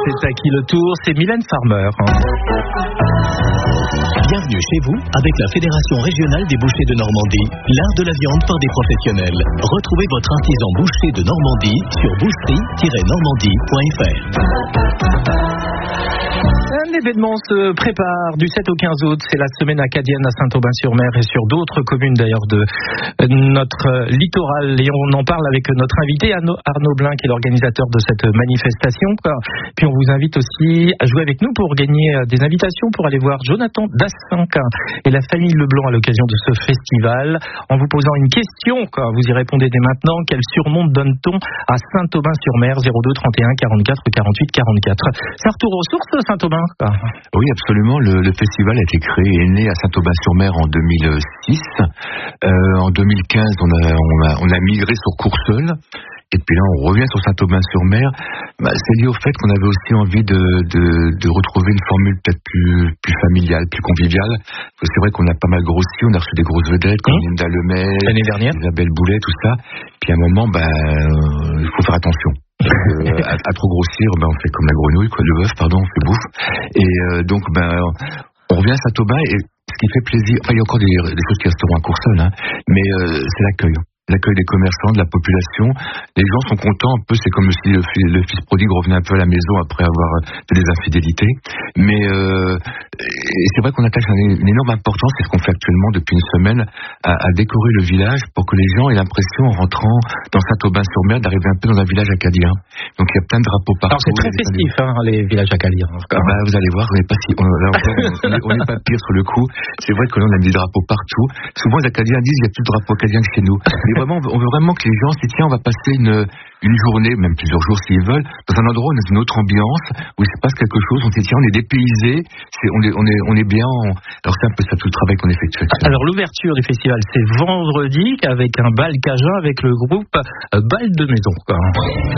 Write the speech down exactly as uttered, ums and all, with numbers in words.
C'est à qui le tour? C'est Mylène Farmer. Bienvenue chez vous avec la Fédération régionale des bouchers de Normandie, l'art de la viande par des professionnels. Retrouvez votre artisan boucher de Normandie sur boucherie tiret normandie point f r. Un événement se prépare du sept au quinze août, c'est la semaine acadienne à Saint-Aubin-sur-Mer et sur d'autres communes d'ailleurs de notre littoral. Et on en parle avec notre invité Arnaud Blin, qui est l'organisateur de cette manifestation. Puis on vous invite aussi à jouer avec nous pour gagner des invitations pour aller voir Jonathan Dassin et la famille Leblanc à l'occasion de ce festival. En vous posant une question, vous y répondez dès maintenant. Quel surnom donne-t-on à Saint-Aubin-sur-Mer? Zéro deux trente et un quarante-quatre quarante-huit quarante-quatre. C'est un retour aux sources, Saint-Aubin? Oui, absolument. Le, le festival a été créé et né à Saint-Aubin-sur-Mer en deux mille six. Euh, en deux mille quinze, on a, on a, on a migré sur Courseulles. Et puis là, on revient sur Saint-Aubin-sur-Mer. Bah, c'est lié au fait qu'on avait aussi envie de, de, de retrouver une formule peut-être plus, plus familiale, plus conviviale. Parce que c'est vrai qu'on a pas mal grossi, on a reçu des grosses vedettes comme mmh. Linda Lemay, l'année dernière, Isabelle Boulet, tout ça. Puis à un moment, bah, euh, il faut faire attention. euh, à, à trop grossir, ben on fait comme la grenouille, quoi, le bœuf, pardon, on fait bouffe. Et euh, donc, ben, on revient à Saint-Aubin et ce qui fait plaisir, enfin, il y a encore des, des choses qui resteront à Courseulles, hein, mais euh, c'est l'accueil. L'accueil des commerçants, de la population. Les gens sont contents, un peu, c'est comme si le, le fils prodigue revenait un peu à la maison après avoir fait des infidélités. Mais euh, et c'est vrai qu'on attache une énorme importance, c'est ce qu'on fait actuellement depuis une semaine, à, à décorer le village pour que les gens aient l'impression, en rentrant dans Saint-Aubin-sur-Mer, d'arriver un peu dans un village acadien. Donc il y a plein de drapeaux partout. Alors c'est très festif, hein, les villages acadiens. Ah bah, vous allez voir, on n'est pas si, on, là, on n'est pas pire sur le coup. C'est vrai que là on a mis des drapeaux partout. Souvent les Acadiens disent il y a plus de drapeaux acadiens que chez nous. Vraiment, on veut vraiment que les gens se disent tiens, on va passer une, une journée, même plusieurs jours s'ils veulent, dans un endroit où on a une autre ambiance, où il se passe quelque chose, on se dit tiens, on est dépaysé, c'est, on, est, on, est, on est bien. On... Alors c'est un peu ça tout le travail qu'on effectue. Alors l'ouverture du festival, c'est vendredi avec un bal cajun avec le groupe Bal de Maison. Quoi.